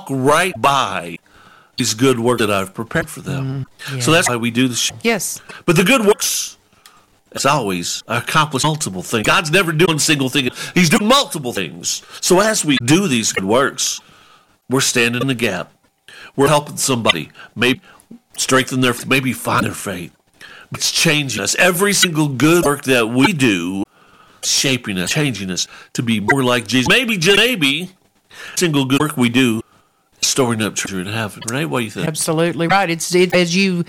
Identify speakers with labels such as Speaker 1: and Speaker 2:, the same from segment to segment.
Speaker 1: walk right by these good works that I've prepared for them.
Speaker 2: Yeah.
Speaker 1: So that's why we do this.
Speaker 2: Yes.
Speaker 1: But the good works, as always, accomplish multiple things. God's never doing one single thing. He's doing multiple things. So as we do these good works, we're standing in the gap. We're helping somebody, maybe strengthen their, maybe find their faith. It's changing us. Every single good work that we do, shaping us, changing us to be more like Jesus. Maybe, just maybe, single good work we do, storing up treasure in heaven. Right? What do you think?
Speaker 2: Absolutely right. It's as you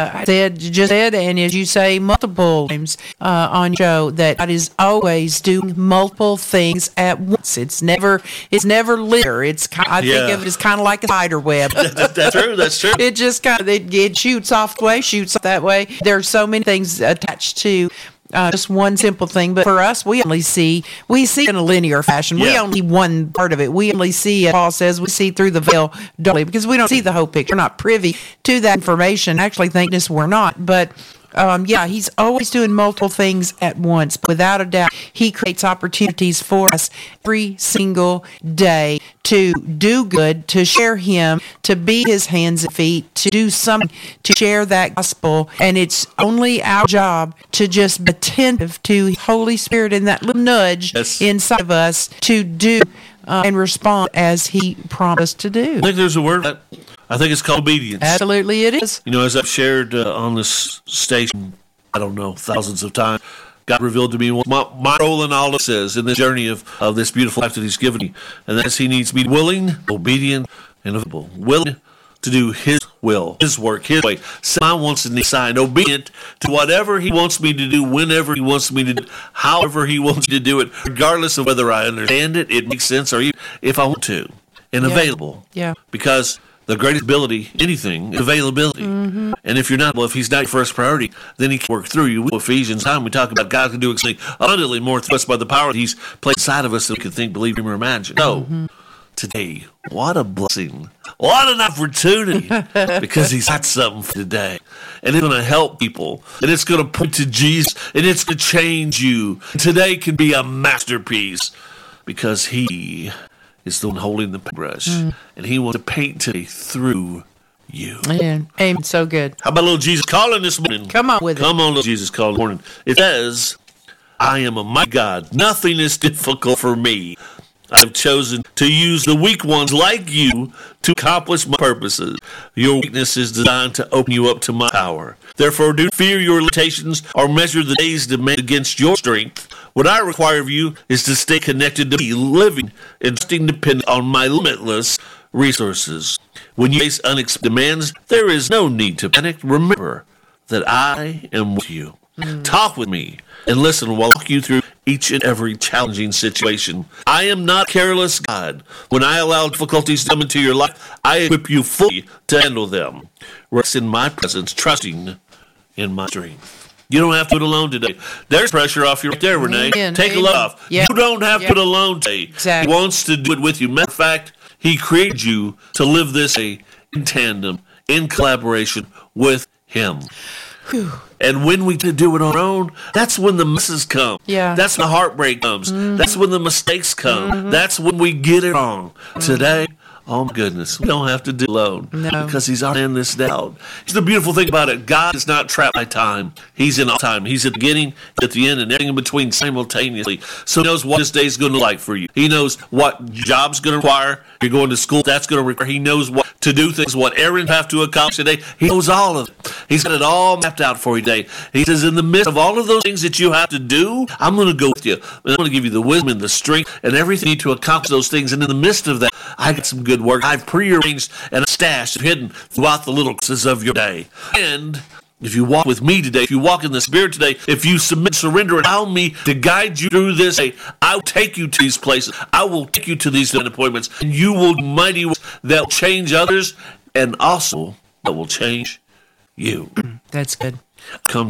Speaker 2: said, and as you say multiple times on your show, that God is always doing multiple things at once. It's never linear. It's think of it as kind of like a spider web.
Speaker 1: That's true. That's true.
Speaker 2: It just kind of it shoots off the way, shoots off that way. There are so many things attached to just one simple thing, but for us, we see in a linear fashion.
Speaker 1: Yeah.
Speaker 2: We only see one part of it. We only see, Paul says, we see through the veil darkly because we don't see the whole picture. We're not privy to that information. Actually, thank goodness we're not. But he's always doing multiple things at once. Without a doubt, he creates opportunities for us every single day to do good, to share him, to be his hands and feet, to do something, to share that gospel. And it's only our job to just be attentive to Holy Spirit and that little nudge inside of us to do and respond as he promised to do.
Speaker 1: I think there's a word that I think it's called obedience.
Speaker 2: Absolutely it is.
Speaker 1: You know, as I've shared on this station, I don't know, thousands of times, God revealed to me what my role in all this is in this journey of this beautiful life that he's given me. And that's he needs me willing, obedient, and available. Willing to do his will, his work, his way. I wants to sign, obedient to whatever he wants me to do, whenever he wants me to do, however he wants me to do it, regardless of whether I understand it, it makes sense, or even if I want to. And available.
Speaker 2: Yeah.
Speaker 1: Because the greatest ability, anything, is availability. Mm-hmm. And if he's not your first priority, then he can work through you. Ephesians time we talk about God can do exceedingly abundantly more through us by the power that he's placed inside of us that we can think, believe, dream, or imagine. So, today, what a blessing. What an opportunity. Because he's got something for today. And it's going to help people. And it's going to point to Jesus. And it's going to change you. Today can be a masterpiece. Because he is the one holding the paintbrush. And he wants to paint today through you.
Speaker 2: Amen. So good.
Speaker 1: How about a little Jesus calling this morning?
Speaker 2: Come on with it.
Speaker 1: Come on, little Jesus calling this morning. It says, I am a mighty God. Nothing is difficult for me. I have chosen to use the weak ones like you to accomplish my purposes. Your weakness is designed to open you up to my power. Therefore, do not fear your limitations or measure the days demanded against your strength. What I require of you is to stay connected to me, living and staying dependent on my limitless resources. When you face unexpected demands, there is no need to panic. Remember that I am with you. Talk with me and listen while I walk you through each and every challenging situation. I am not a careless God. When I allow difficulties to come into your life, I equip you fully to handle them. Rest in my presence, trusting in my strength. You don't have to do it alone today. There's pressure off you right there, Renee. Take a load off. Yep. You don't have to do it alone today.
Speaker 2: Exactly.
Speaker 1: He wants to do it with you. Matter of fact, he created you to live this day in tandem, in collaboration with him.
Speaker 2: Whew.
Speaker 1: And when we do it on our own, that's when the messes come.
Speaker 2: Yeah.
Speaker 1: That's when the heartbreak comes. That's when the mistakes come. That's when we get it wrong. Today, oh my goodness, we don't have to do it alone.
Speaker 2: No.
Speaker 1: Because he's already in this down. It's the beautiful thing about it. God is not trapped by time. He's in all time. He's at the beginning, at the end, and everything in between simultaneously. So he knows what this day is going to look like for you. He knows what job's going to require. You're going to school, that's going to require. He knows what to do things, what errands have to accomplish today. He knows all of it. He's got it all mapped out for you today. He says, in the midst of all of those things that you have to do, I'm going to go with you. I'm going to give you the wisdom and the strength and everything you need to accomplish those things. And in the midst of that, I got some good work. I've prearranged and stashed hidden throughout the little pieces of your day. And if you walk with me today, if you walk in the Spirit today, if you submit, surrender, and allow me to guide you through this day, I will take you to these places. I will take you to these appointments, and you will do mighty works that will change others and also that will change you.
Speaker 2: That's good.
Speaker 1: Come